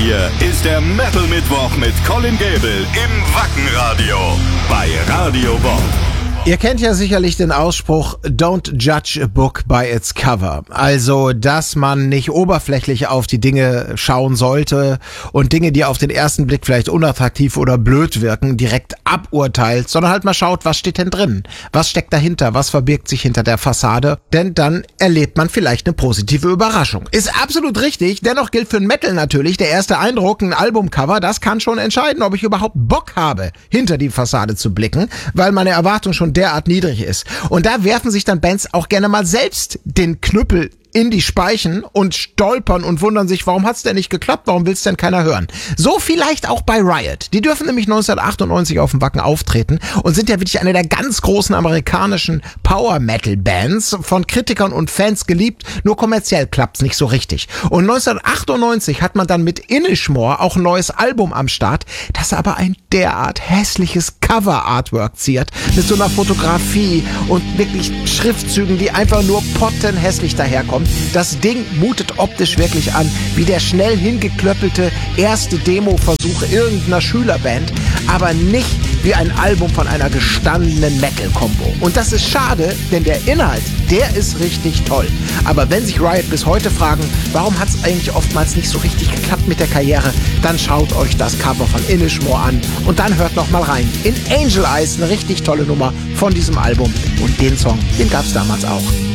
hier ist der Metal Mittwoch mit Colin Gable im Wackenradio bei Radio Bob. Ihr kennt ja sicherlich den Ausspruch Don't judge a book by its cover. Also, dass man nicht oberflächlich auf die Dinge schauen sollte und Dinge, die auf den ersten Blick vielleicht unattraktiv oder blöd wirken, direkt aburteilt, sondern halt mal schaut, was steht denn drin? Was steckt dahinter? Was verbirgt sich hinter der Fassade? Denn dann erlebt man vielleicht eine positive Überraschung. Ist absolut richtig. Dennoch gilt für ein Metal natürlich der erste Eindruck, ein Albumcover, das kann schon entscheiden, ob ich überhaupt Bock habe, hinter die Fassade zu blicken, weil meine Erwartung schon derart niedrig ist. Und da werfen sich dann Bands auch gerne mal selbst den Knüppel in die Speichen und stolpern und wundern sich, warum hat's denn nicht geklappt, warum will's denn keiner hören? So vielleicht auch bei Riot. Die dürfen nämlich 1998 auf dem Wacken auftreten und sind ja wirklich eine der ganz großen amerikanischen Power-Metal-Bands, von Kritikern und Fans geliebt, nur kommerziell klappt's nicht so richtig. Und 1998 hat man dann mit Inishmore auch ein neues Album am Start, das aber ein derart hässliches Cover-Artwork ziert, mit so einer Fotografie und wirklich Schriftzügen, die einfach nur pottenhässlich daherkommen. Das Ding mutet optisch wirklich an wie der schnell hingeklöppelte erste Demo-Versuch irgendeiner Schülerband, aber nicht wie ein Album von einer gestandenen Metal-Kombo. Und das ist schade, denn der Inhalt, der ist richtig toll. Aber wenn sich Riot bis heute fragen, warum hat es eigentlich oftmals nicht so richtig geklappt mit der Karriere, dann schaut euch das Cover von Inishmore an und dann hört noch mal rein. In Angel Eyes, eine richtig tolle Nummer von diesem Album. Und den Song, den gab's damals auch.